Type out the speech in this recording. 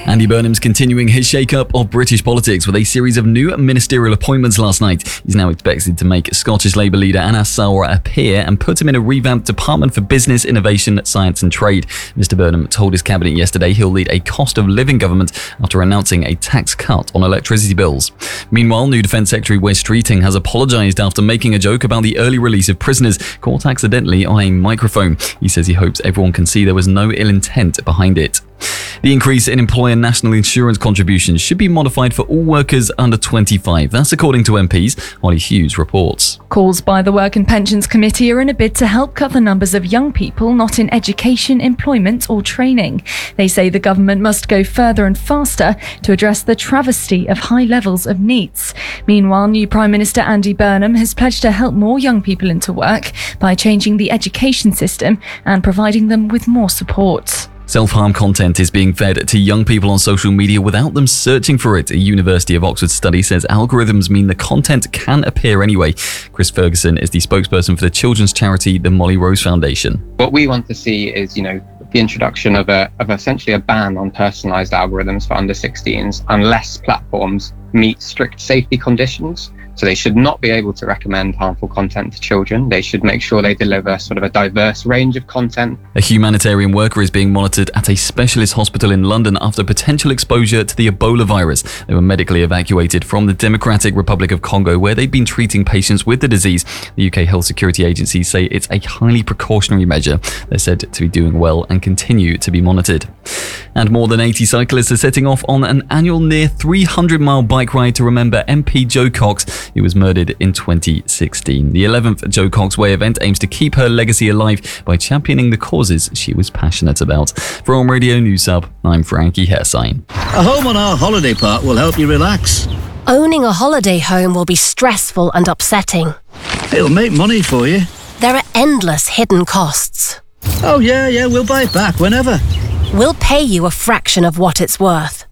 Andy Burnham's continuing his shake-up of British politics with a series of new ministerial appointments last night. He's now expected to make Scottish Labour leader Anas Sarwar appear and put him in a revamped Department for Business, Innovation, Science and Trade. Mr Burnham told his cabinet yesterday he'll lead a cost-of-living government after announcing a tax cut on electricity bills. Meanwhile, new Defence Secretary Wes Streeting has apologised after making a joke about the early release of prisoners caught accidentally on a microphone. He says he hopes everyone can see there was no ill intent behind it. The increase in employer national insurance contributions should be modified for all workers under 25. That's according to MPs. Holly Hughes reports. Calls by the Work and Pensions Committee are in a bid to help cut the numbers of young people not in education, employment or training. They say the government must go further and faster to address the travesty of high levels of NEETs. Meanwhile, new Prime Minister Andy Burnham has pledged to help more young people into work by changing the education system and providing them with more support. Self-harm content is being fed to young people on social media without them searching for it. A University of Oxford study says algorithms mean the content can appear anyway. Chris Ferguson is the spokesperson for the children's charity, the Molly Rose Foundation. What we want to see is, the introduction of essentially a ban on personalised algorithms for under 16s unless platforms meet strict safety conditions. So they should not be able to recommend harmful content to children. They should make sure they deliver sort of a diverse range of content. A humanitarian worker is being monitored at a specialist hospital in London after potential exposure to the Ebola virus. They were medically evacuated from the Democratic Republic of Congo, where they'd been treating patients with the disease. The UK Health Security Agency say it's a highly precautionary measure. They're said to be doing well and continue to be monitored. And more than 80 cyclists are setting off on an annual near 300-mile bike ride to remember MP Jo Cox, who was murdered in 2016. The 11th Jo Cox Way event aims to keep her legacy alive by championing the causes she was passionate about. For On Radio News Hub, I'm Frankie Hersign. A home on our holiday park will help you relax. Owning a holiday home will be stressful and upsetting. It'll make money for you. There are endless hidden costs. Oh yeah, we'll buy it back whenever. We'll pay you a fraction of what it's worth.